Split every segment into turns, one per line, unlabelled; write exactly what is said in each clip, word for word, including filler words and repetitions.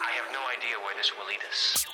I have no idea where this will lead us.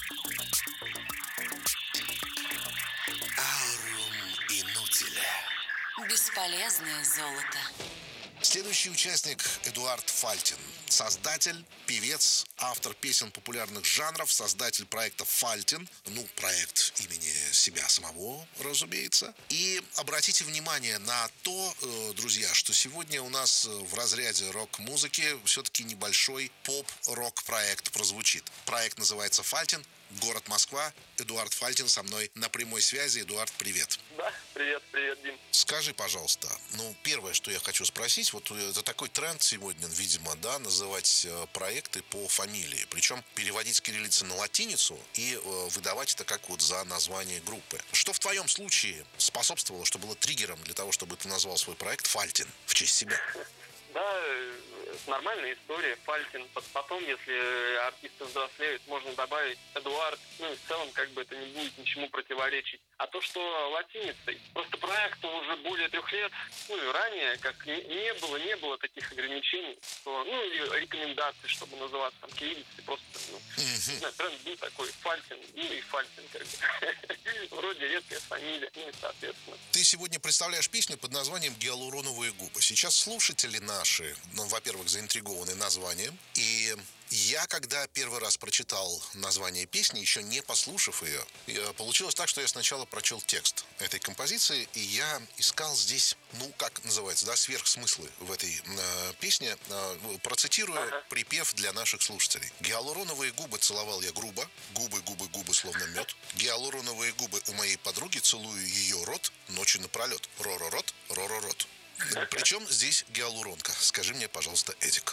Аурум инутиля.
Бесполезное золото.
Следующий участник Эдуард Фальтин. Создатель, певец, автор песен популярных жанров, создатель проекта «Фальтин». Ну, проект имени себя самого, разумеется. И обратите внимание на то, друзья, что сегодня у нас в разряде рок-музыки все-таки небольшой поп-рок проект прозвучит. Проект называется «Фальтин». Город Москва. Эдуард Фальтин со мной на прямой связи. Эдуард, привет.
Да, привет, привет, Дим.
Скажи, пожалуйста, ну, первое, что я хочу спросить, вот это такой тренд сегодня, видимо, да, называть э, проекты по фамилии, причем переводить с кириллицы на латиницу и э, выдавать это как вот за название группы. Что в твоем случае способствовало, что было триггером для того, чтобы ты назвал свой проект «Фальтин» в честь себя?
Да, нормальная история, Фальтин. Потом, если артисты взрослеют, можно добавить Эдуард. Ну и в целом, как бы это не будет ничему противоречить. А то, что латиницей, просто проекту уже более трех лет, ну и ранее, как не было, не было таких ограничений, что, ну или рекомендаций, чтобы называться там кириллицей, просто, ну, не знаю, тренд был такой, Фальтин, ну и Фальтин, как бы. Вроде редкая фамилия, ну и соответственно.
Ты сегодня представляешь песню под названием «Гиалуроновые губы». Сейчас слушатели наши, ну, во-первых, заинтригованы названием, и я, когда первый раз прочитал название песни, еще не послушав ее, получилось так, что я сначала прочел текст этой композиции, и я искал здесь, ну, как называется, да, сверхсмыслы в этой э, песне. Э, процитирую ага. припев для наших слушателей. «Гиалуроновые губы целовал я грубо, губы, губы, губы, словно мед. Гиалуроновые губы у моей подруги, целую ее рот ночью напролет. Ро-ро-рот, ро-ро-рот». Причем здесь гиалуронка? Скажи мне, пожалуйста, Эдик.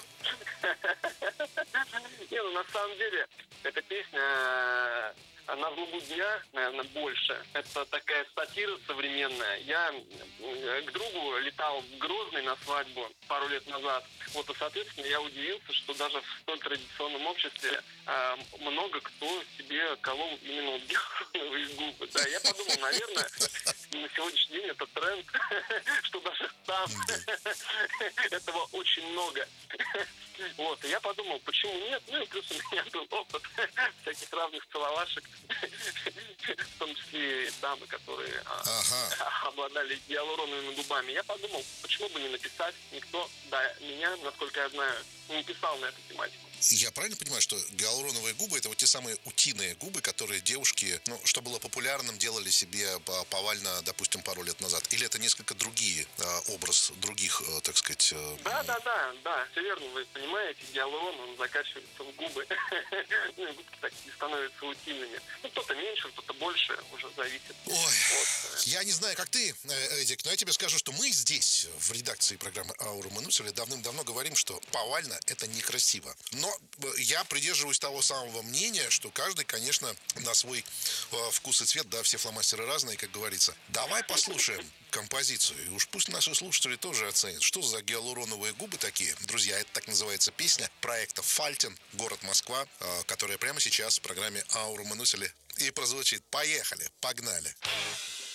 Не, ну на самом деле, эта песня на злобу дня, наверное, больше. Это такая сатира современная. Я к другу летал в Грозный на свадьбу пару лет назад. Вот, и, соответственно, я удивился, что даже в столь традиционном обществе э, много кто себе колол именно гиалуроновые губы. Да, я подумал, наверное, на сегодняшний день это тренд, что даже там этого очень много. Вот, и я подумал, почему нет? Ну и плюс у меня был опыт всяких разных целовашек, в том числе и дамы, которые ага. обладали гиалуроновыми губами. Я подумал, почему бы не написать? Никто до меня, насколько я знаю, не писал на эту тематику.
Я правильно понимаю, что гиалуроновые губы — это вот те самые утиные губы, которые девушки, ну, что было популярным, делали себе повально, допустим, пару лет назад? Или это несколько другие а, образ других, а, так сказать... А...
Да, да, да, да, все верно, вы понимаете, гиалурон, он закачивается в губы, ну и губки такие становятся утиными. Ну, кто-то меньше, кто-то больше, уже зависит.
Ой, я не знаю, как ты, Эдик, но я тебе скажу, что мы здесь, в редакции программы «Аурум инутиля», давным-давно говорим, что повально — это некрасиво. Но я придерживаюсь того самого мнения, что каждый, конечно, на свой э, вкус и цвет, да, все фломастеры разные, как говорится. Давай послушаем композицию, и уж пусть наши слушатели тоже оценят, что за гиалуроновые губы такие. Друзья, это так называется песня проекта «Фальтин», город Москва, э, которая прямо сейчас в программе «Аурум инутиля» и прозвучит. Поехали, погнали!